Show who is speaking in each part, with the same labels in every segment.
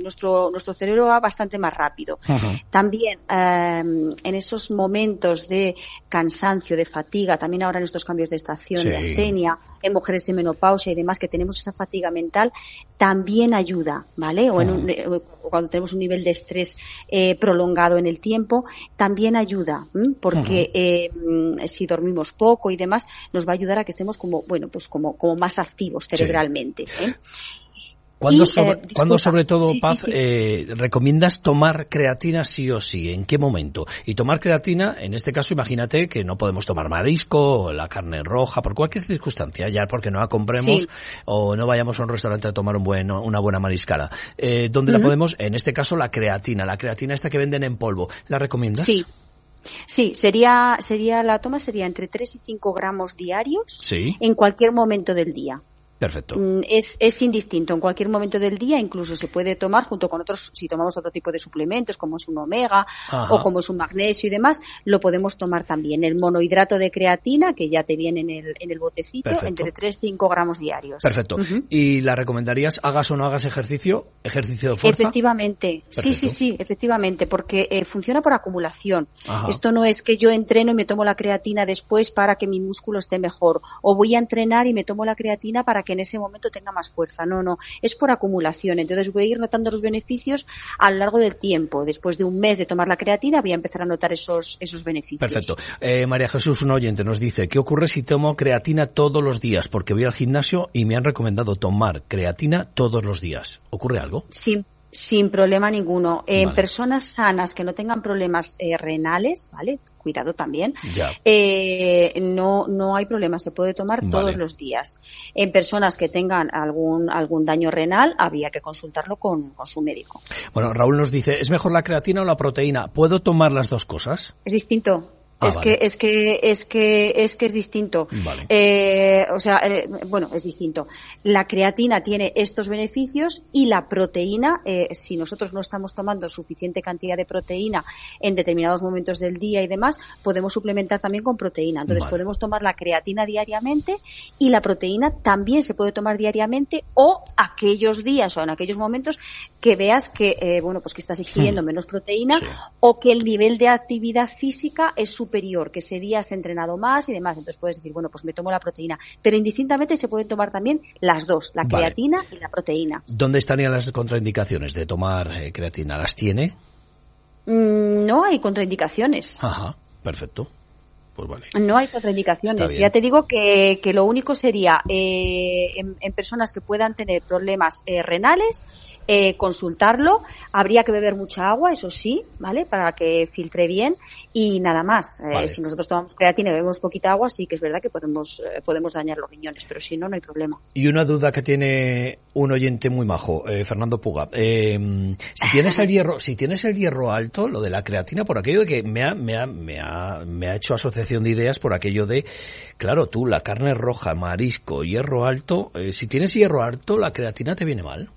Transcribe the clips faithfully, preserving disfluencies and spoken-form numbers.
Speaker 1: nuestro, nuestro cerebro va bastante más rápido. Uh-huh. También eh, en esos momentos de cansancio, de fatiga, también ahora en estos cambios de estación, sí. de astenia, en mujeres en menopausia y demás, que tenemos esa fatiga mental, también ayuda, ¿vale? O en un, uh-huh. cuando tenemos un nivel de estrés eh, prolongado en el tiempo, también ayuda, ¿m? porque uh-huh. eh, si dormimos poco y demás, nos va a ayudar a que estemos como, bueno, pues como, como más activos cerebralmente. Sí. ¿eh?
Speaker 2: ¿Cuándo,
Speaker 1: y,
Speaker 2: sobre,
Speaker 1: eh,
Speaker 2: ¿cuándo sobre todo,
Speaker 1: sí,
Speaker 2: Paz,
Speaker 1: sí, sí.
Speaker 2: Eh, recomiendas tomar creatina sí o sí? ¿En qué momento? Y tomar creatina, en este caso, imagínate que no podemos tomar marisco, o la carne roja, por cualquier circunstancia, ya porque no la compremos sí. o no vayamos a un restaurante a tomar un buen, una buena mariscada. Eh, ¿Dónde uh-huh. la podemos? En este caso, la creatina, la creatina esta que venden en polvo. ¿La recomiendas?
Speaker 1: Sí. Sí, sería, sería, la toma sería entre tres y cinco gramos diarios
Speaker 2: sí.
Speaker 1: en cualquier momento del día.
Speaker 2: Perfecto.
Speaker 1: Es, es indistinto, en cualquier momento del día, incluso se puede tomar junto con otros, si tomamos otro tipo de suplementos, como es un omega Ajá. o como es un magnesio y demás, lo podemos tomar también. El monohidrato de creatina, que ya te viene en el, en el botecito, Perfecto. entre tres y cinco gramos diarios.
Speaker 2: Perfecto. Uh-huh. ¿Y la recomendarías, hagas o no hagas ejercicio? ¿Ejercicio de fuerza?
Speaker 1: Efectivamente.
Speaker 2: Perfecto.
Speaker 1: Sí, sí, sí, efectivamente, porque eh, funciona por acumulación.
Speaker 2: Ajá.
Speaker 1: Esto no es que yo entreno y me tomo la creatina después para que mi músculo esté mejor, o voy a entrenar y me tomo la creatina para que en ese momento tenga más fuerza. No, no, es por acumulación. Entonces voy a ir notando los beneficios a lo largo del tiempo. Después de un mes de tomar la creatina voy a empezar a notar esos esos beneficios.
Speaker 2: Perfecto. Eh, María Jesús, un oyente, nos dice, ¿qué ocurre si tomo creatina todos los días? Porque voy al gimnasio y me han recomendado tomar creatina todos los días. ¿Ocurre algo?
Speaker 1: Sí. Sin problema ninguno. En
Speaker 2: vale.
Speaker 1: personas sanas que no tengan problemas eh, renales, ¿vale? Cuidado también.
Speaker 2: Ya.
Speaker 1: Eh, no, no hay problema, se puede tomar
Speaker 2: vale.
Speaker 1: todos los días. En personas que tengan algún, algún daño renal, habría que consultarlo con, con su médico.
Speaker 2: Bueno, Raúl nos dice, ¿es mejor la creatina o la proteína? ¿Puedo tomar las dos cosas?
Speaker 1: Es distinto.
Speaker 2: Ah,
Speaker 1: es
Speaker 2: vale.
Speaker 1: que es que es que es que es distinto.
Speaker 2: Vale.
Speaker 1: Eh, o sea, eh, bueno, es distinto. La creatina tiene estos beneficios y la proteína, eh, si nosotros no estamos tomando suficiente cantidad de proteína en determinados momentos del día y demás, podemos suplementar también con proteína. Entonces
Speaker 2: vale.
Speaker 1: podemos tomar la creatina diariamente y la proteína también se puede tomar diariamente, o aquellos días o en aquellos momentos que veas que eh, bueno, pues que estás ingiriendo hmm. menos proteína,
Speaker 2: sí.
Speaker 1: o que el nivel de actividad física es superior superior, que ese día has entrenado más y demás, entonces puedes decir, bueno, pues me tomo la proteína, pero indistintamente se pueden tomar también las dos, la
Speaker 2: vale.
Speaker 1: creatina y la proteína.
Speaker 2: ¿Dónde estarían las contraindicaciones de tomar eh, creatina? ¿Las tiene?
Speaker 1: Mm, no hay contraindicaciones.
Speaker 2: Ajá, perfecto. Pues vale.
Speaker 1: No hay contraindicaciones. Ya te digo que, que lo único sería eh, en, en personas que puedan tener problemas eh, renales, eh, consultarlo. Habría que beber mucha agua, eso sí, ¿vale? Para que filtre bien y nada más. Eh,
Speaker 2: vale.
Speaker 1: Si nosotros tomamos creatina y bebemos poquita agua, sí que es verdad que podemos eh, podemos dañar los riñones, pero si no, no hay problema.
Speaker 2: Y una duda que tiene un oyente muy majo, eh, Fernando Puga. Eh, si tienes el hierro, si tienes el hierro alto, lo de la creatina, por aquello de que me ha, me ha, me ha, me ha hecho asociación de ideas por aquello de, claro, tú, la carne roja, marisco, hierro alto, eh, si tienes hierro alto, ¿la creatina te viene mal?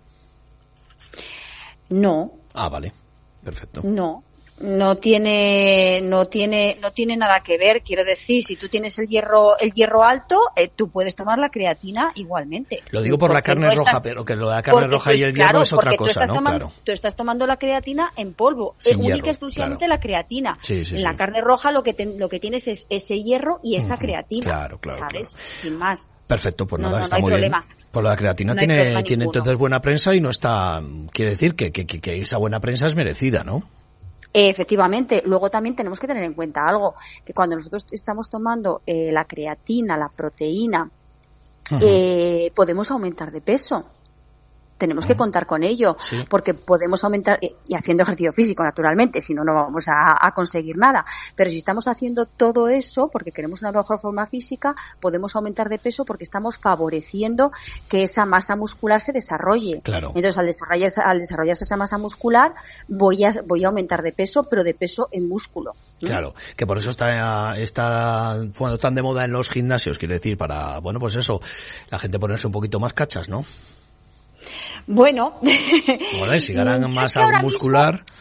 Speaker 1: No.
Speaker 2: Ah, vale, perfecto.
Speaker 1: No. No tiene, no tiene, no tiene nada que ver. Quiero decir, si tú tienes el hierro, el hierro alto, eh, tú puedes tomar la creatina igualmente.
Speaker 2: Lo digo por la carne
Speaker 1: no
Speaker 2: roja,
Speaker 1: estás,
Speaker 2: pero que lo de la carne roja y el hierro
Speaker 1: claro,
Speaker 2: es otra cosa, ¿no?
Speaker 1: Tomando,
Speaker 2: claro.
Speaker 1: Tú estás tomando la creatina en polvo,
Speaker 2: Sin
Speaker 1: eh, única
Speaker 2: hierro,
Speaker 1: y exclusivamente
Speaker 2: claro.
Speaker 1: la creatina.
Speaker 2: Sí, sí,
Speaker 1: en
Speaker 2: sí.
Speaker 1: la carne roja lo que te, lo que tienes es ese hierro y esa
Speaker 2: uh-huh.
Speaker 1: creatina.
Speaker 2: Claro, claro,
Speaker 1: ¿sabes?
Speaker 2: claro.
Speaker 1: Sin más.
Speaker 2: Perfecto, pues
Speaker 1: no,
Speaker 2: nada,
Speaker 1: no,
Speaker 2: está
Speaker 1: no hay
Speaker 2: muy
Speaker 1: problema.
Speaker 2: bien. Pues la creatina
Speaker 1: no
Speaker 2: tiene, tiene
Speaker 1: ninguno.
Speaker 2: entonces buena prensa y no está, quiere decir que, que, que esa buena prensa es merecida, ¿no?
Speaker 1: Efectivamente. Luego también tenemos que tener en cuenta algo, que cuando nosotros estamos tomando eh, la creatina, la proteína, uh-huh. eh, podemos aumentar de peso. Tenemos uh-huh. que contar con ello,
Speaker 2: sí.
Speaker 1: porque podemos aumentar, y haciendo ejercicio físico, naturalmente, si no, no vamos a, a conseguir nada. Pero si estamos haciendo todo eso, porque queremos una mejor forma física, podemos aumentar de peso porque estamos favoreciendo que esa masa muscular se desarrolle.
Speaker 2: Claro.
Speaker 1: Entonces, al desarrollarse, al desarrollarse esa masa muscular, voy a, voy a aumentar de peso, pero de peso en músculo.
Speaker 2: Claro, que por eso está, está bueno, tan de moda en los gimnasios, quiero decir, para, bueno, pues eso, la gente ponerse un poquito más cachas, ¿no?
Speaker 1: Bueno,
Speaker 2: bueno, si ganan masa muscular.
Speaker 1: Mismo,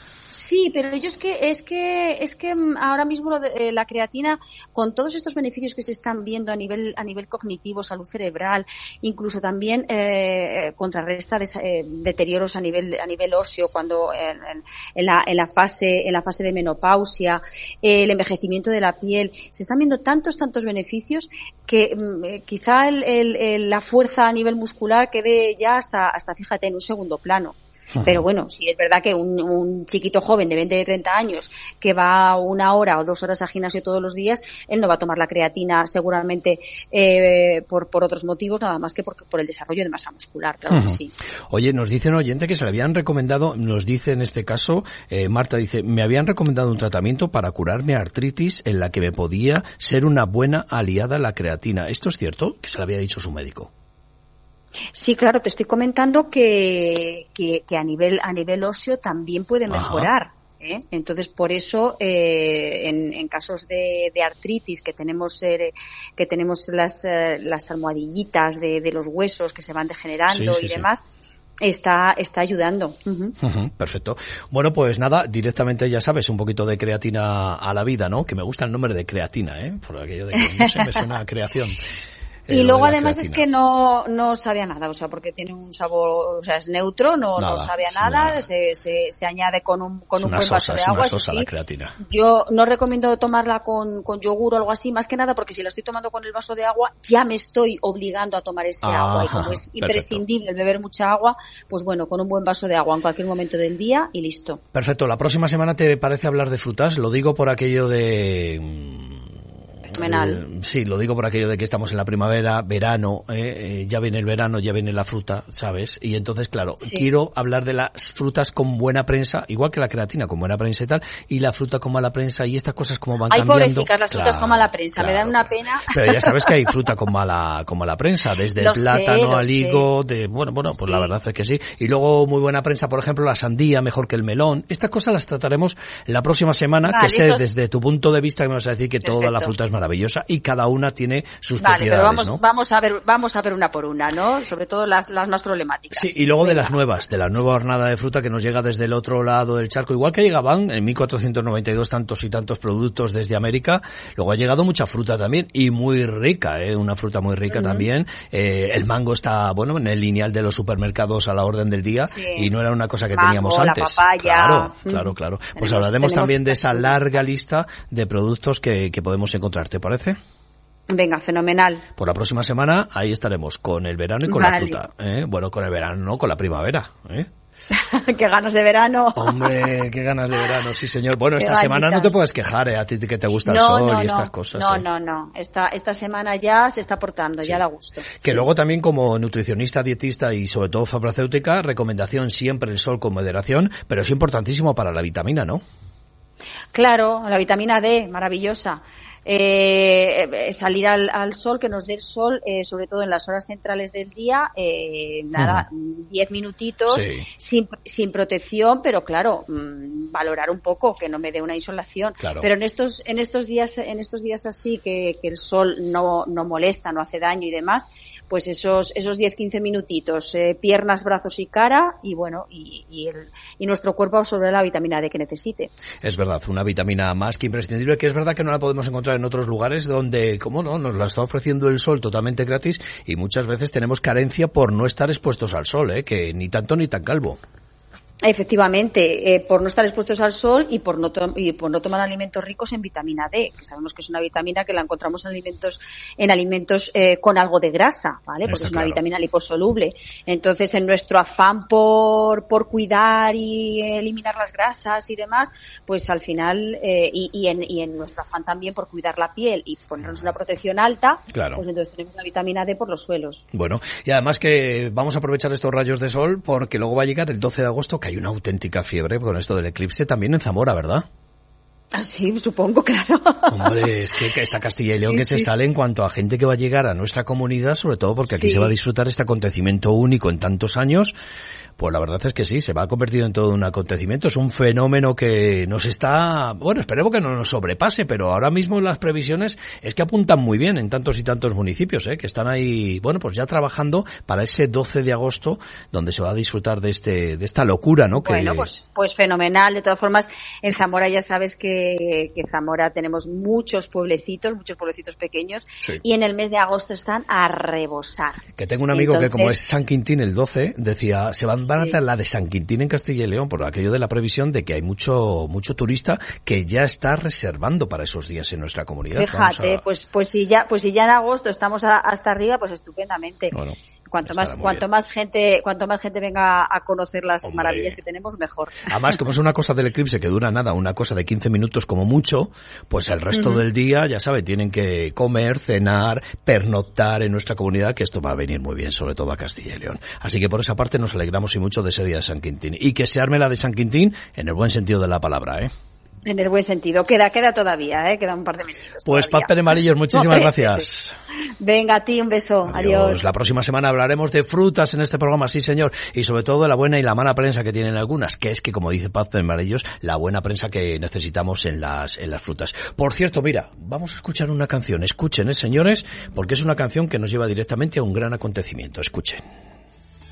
Speaker 1: Sí, pero yo es que es que es que ahora mismo lo de, eh, la creatina, con todos estos beneficios que se están viendo a nivel a nivel cognitivo, salud cerebral, incluso también eh, contrarresta des, eh, deterioros a nivel a nivel óseo cuando en, en, en la en la fase en la fase de menopausia, eh, el envejecimiento de la piel, se están viendo tantos tantos beneficios que eh, quizá el, el, el, la fuerza a nivel muscular quede ya hasta hasta fíjate en un segundo plano. Pero bueno, sí es verdad que un, un chiquito joven de veinte, treinta años que va una hora o dos horas al gimnasio todos los días, él no va a tomar la creatina seguramente eh, por, por otros motivos, nada más que por, por el desarrollo de masa muscular, claro uh-huh. que sí.
Speaker 2: Oye, nos dice un oyente que se le habían recomendado, nos dice en este caso, eh, Marta dice, me habían recomendado un tratamiento para curarme artritis en la que me podía ser una buena aliada la creatina. ¿Esto es cierto? Que se le había dicho su médico.
Speaker 1: Sí, claro, te estoy comentando que, que, que a nivel a nivel óseo también puede mejorar. ¿eh? Entonces, por eso, eh, en, en casos de, de artritis que tenemos eh, que tenemos las eh, las almohadillitas de, de los huesos que se van degenerando sí, sí, y demás. Sí. Está, está ayudando. Uh-huh.
Speaker 2: Uh-huh, perfecto. Bueno, pues nada, directamente ya sabes, un poquito de creatina a la vida, ¿no? Que me gusta el nombre de creatina, ¿eh? Por aquello de que no sé, me suena a creación.
Speaker 1: Y luego además creatina. Es que no no sabe a nada, o sea, porque tiene un sabor, o sea, es neutro, no nada, no sabe a nada, una... se, se se añade con un con un buen
Speaker 2: sosa,
Speaker 1: vaso de agua.
Speaker 2: Es una sosa
Speaker 1: sí.
Speaker 2: la creatina.
Speaker 1: Yo no recomiendo tomarla con con yogur o algo así, más que nada porque si la estoy tomando con el vaso de agua, ya me estoy obligando a tomar ese ah, agua y como es imprescindible perfecto. Beber mucha agua, pues bueno, con un buen vaso de agua en cualquier momento del día y listo.
Speaker 2: Perfecto. La próxima semana te parece hablar de frutas, lo digo por aquello de
Speaker 1: fenomenal.
Speaker 2: Eh, sí, lo digo por aquello de que estamos en la primavera, verano, eh, eh, ya viene el verano, ya viene la fruta, ¿sabes? Y entonces, claro, sí. quiero hablar de las frutas con buena prensa, igual que la creatina con buena prensa y tal, y la fruta con mala prensa y estas cosas como van
Speaker 1: Ay,
Speaker 2: cambiando.
Speaker 1: Ay, pobrecicas, las
Speaker 2: claro,
Speaker 1: frutas con mala prensa,
Speaker 2: claro,
Speaker 1: me dan una
Speaker 2: claro.
Speaker 1: pena.
Speaker 2: Pero ya sabes que hay fruta con mala con mala prensa, desde
Speaker 1: lo
Speaker 2: el plátano
Speaker 1: sé,
Speaker 2: al higo, de bueno, bueno, pues sí. la verdad es que sí. Y luego muy buena prensa, por ejemplo, la sandía, mejor que el melón. Estas cosas las trataremos la próxima semana, vale, que sé, es... desde tu punto de vista que me vas a decir que Perfecto. Toda la fruta es maravillosa y cada una tiene sus
Speaker 1: vale,
Speaker 2: propiedades,
Speaker 1: pero vamos,
Speaker 2: ¿no?
Speaker 1: vamos a ver, vamos a ver una por una, ¿no? Sobre todo las, las más problemáticas.
Speaker 2: Sí, y luego Venga. de las nuevas, de la nueva hornada de fruta que nos llega desde el otro lado del charco, igual que llegaban en mil cuatrocientos noventa y dos tantos y tantos productos desde América, luego ha llegado mucha fruta también y muy rica, ¿eh? Una fruta muy rica uh-huh. también. Eh, el mango está, bueno, en el lineal de los supermercados a la orden del día sí. y no era una cosa que mango, teníamos antes.
Speaker 1: La papaya.
Speaker 2: Claro, claro, claro. Pues tenemos, hablaremos también de esa larga lista de productos que, que podemos encontrar, ¿te parece?
Speaker 1: Venga, fenomenal.
Speaker 2: Por la próxima semana ahí estaremos con el verano y con vale. la fruta. ¿eh? Bueno, con el verano, no, con la primavera. ¿eh?
Speaker 1: ¡Qué ganas de verano!
Speaker 2: Hombre, qué ganas de verano, sí señor. Bueno, esta semana no te puedes quejar, ¿eh? A ti que te gusta
Speaker 1: no,
Speaker 2: el sol
Speaker 1: no,
Speaker 2: y estas
Speaker 1: no,
Speaker 2: cosas.
Speaker 1: No,
Speaker 2: ¿eh?
Speaker 1: no, no. Esta, esta semana ya se está portando, sí. ya da gusto.
Speaker 2: Que
Speaker 1: sí.
Speaker 2: luego también como nutricionista, dietista y sobre todo farmacéutica, recomendación siempre el sol con moderación, pero es importantísimo para la vitamina, ¿no?
Speaker 1: Claro, la vitamina D, maravillosa. Eh, salir al, al sol, que nos dé el sol, eh, sobre todo en las horas centrales del día, eh, nada, uh-huh. diez minutitos, sí. sin, sin protección, pero claro, mmm, valorar un poco, que no me dé una insolación.
Speaker 2: Claro.
Speaker 1: Pero en estos, en estos días, en estos días así, que, que el sol no, no molesta, no hace daño y demás, pues esos, esos diez, quince minutitos, eh, piernas, brazos y cara, y bueno, y, y, el, y nuestro cuerpo absorbe la vitamina D que necesite.
Speaker 2: Es verdad, una vitamina más que imprescindible, que es verdad que no la podemos encontrar en otros lugares donde, como no, nos la está ofreciendo el sol totalmente gratis y muchas veces tenemos carencia por no estar expuestos al sol, ¿eh? Que ni tanto ni tan calvo.
Speaker 1: Efectivamente, eh, por no estar expuestos al sol y por no to- y por no tomar alimentos ricos en vitamina D, que sabemos que es una vitamina que la encontramos en alimentos en alimentos eh, con algo de grasa, ¿vale? Porque Está es una claro. vitamina liposoluble. Entonces, en nuestro afán por por cuidar y eliminar las grasas y demás, pues al final eh, y, y en y en nuestro afán también por cuidar la piel y ponernos una protección alta,
Speaker 2: claro.
Speaker 1: pues entonces tenemos la vitamina D por los suelos.
Speaker 2: Bueno, y además que vamos a aprovechar estos rayos de sol porque luego va a llegar el doce de agosto, que hay una auténtica fiebre con esto del eclipse también en Zamora, ¿verdad?
Speaker 1: Ah, sí, supongo, claro.
Speaker 2: Hombre, es que, que esta Castilla y León
Speaker 1: sí,
Speaker 2: que
Speaker 1: sí,
Speaker 2: se sale en cuanto a gente que va a llegar a nuestra comunidad, sobre todo porque aquí sí. se va a disfrutar este acontecimiento único en tantos años. Pues la verdad es que sí, se va a convertir en todo un acontecimiento. Es un fenómeno que nos está, bueno, esperemos que no nos sobrepase, pero ahora mismo las previsiones es que apuntan muy bien en tantos y tantos municipios, ¿eh? Que están ahí, bueno, pues ya trabajando para ese doce de agosto, donde se va a disfrutar de este, de esta locura, ¿no? Que...
Speaker 1: Bueno, pues, pues fenomenal. De todas formas, en Zamora ya sabes que, que Zamora tenemos muchos pueblecitos, muchos pueblecitos pequeños, sí. Y en el mes de agosto están a rebosar.
Speaker 2: Que tengo un amigo Entonces, que como es San Quintín el doce, decía, se van a dar la de San Quintín en Castilla y León, por aquello de la previsión de que hay mucho mucho turista que ya está reservando para esos días en nuestra comunidad.
Speaker 1: Fíjate, a... pues pues si ya pues si ya en agosto estamos a, hasta arriba, pues estupendamente.
Speaker 2: Bueno,
Speaker 1: cuanto más cuanto bien. más gente cuanto más gente venga a conocer las Hombre. maravillas que tenemos, mejor.
Speaker 2: Además, como es una cosa del eclipse que dura nada, una cosa de quince minutos como mucho, pues el resto uh-huh. del día, ya sabe, tienen que comer, cenar, pernoctar en nuestra comunidad, que esto va a venir muy bien, sobre todo a Castilla y León. Así que por esa parte nos alegramos y mucho de ese día de San Quintín. Y que se arme la de San Quintín en el buen sentido de la palabra, ¿eh?
Speaker 1: En el buen sentido. Queda queda todavía, ¿eh? Queda un par de mesitos.
Speaker 2: Pues Paz Pérez Marillos, muchísimas no, gracias.
Speaker 1: Sí, sí. Venga, a ti un beso. Adiós. Adiós.
Speaker 2: La próxima semana hablaremos de frutas en este programa, sí señor. Y sobre todo de la buena y la mala prensa que tienen algunas, que es que, como dice Paz Pérez Marillos, la buena prensa que necesitamos en las, en las frutas. Por cierto, mira, vamos a escuchar una canción. Escuchen, ¿eh, señores? Porque es una canción que nos lleva directamente a un gran acontecimiento. Escuchen.